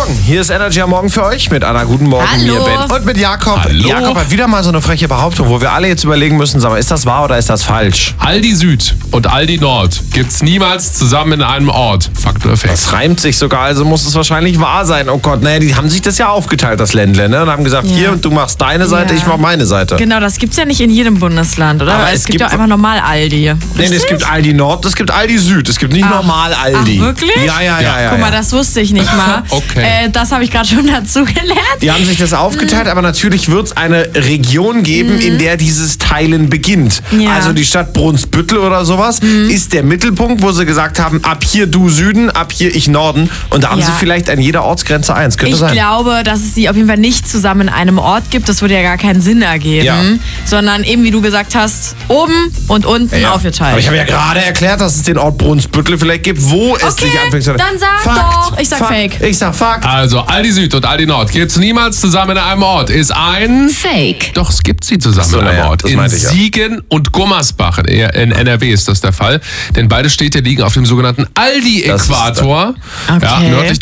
Morgen, hier ist Energy am Morgen für euch mit Anna. Guten Morgen, Hallo. mir Ben und mit Jakob. Hallo. Jakob hat wieder mal so eine freche Behauptung, wo wir alle jetzt überlegen müssen, sag mal, ist das wahr oder ist das falsch? Aldi Süd und Aldi Nord gibt's niemals zusammen in einem Ort. Fakt oder Fake? Das reimt sich sogar, also muss es wahrscheinlich wahr sein. Oh Gott, naja, die haben sich das ja aufgeteilt, das Ländle, ne? Und haben gesagt, Ja. hier, du machst deine Seite, Ja. ich mach meine Seite. Genau, das gibt's ja nicht in jedem Bundesland, oder? Aber Weil es es gibt gibt- ja einfach normal Aldi. Nee, es gibt Aldi Nord, es gibt Aldi Süd, es gibt nicht normal Aldi. Ach, wirklich? Ja. Guck mal, das wusste ich nicht mal. Okay. Das habe ich gerade schon dazu gelernt. Die haben sich das aufgeteilt, aber natürlich wird es eine Region geben, in der dieses Teilen beginnt. Ja. Also die Stadt Brunsbüttel oder sowas ist der Mittelpunkt, wo sie gesagt haben, ab hier du Süden, ab hier ich Norden. Und da haben Ja. sie vielleicht an jeder Ortsgrenze eins. Könnte Ich sein. glaube, dass es die auf jeden Fall nicht zusammen in einem Ort gibt. Das würde ja gar keinen Sinn ergeben. Ja. Sondern eben, wie du gesagt hast, oben und unten Ja. aufgeteilt. Aber ich habe ja gerade erklärt, dass es den Ort Brunsbüttel vielleicht gibt, wo es Okay, sich anfängt zu... dann sag doch. Ich sag Fake. Ich sag Fakt. Also Aldi Süd und Aldi Nord gibt's niemals zusammen in einem Ort. Ist ein... Fake. Doch, es gibt sie zusammen So, in einem naja, Ort. das In meinte ich ja. Siegen und Gummersbach in NRW ist das der Fall. Denn beide Städte liegen auf dem sogenannten Das ist Aldi-Äquator. Okay. Ja, nördlich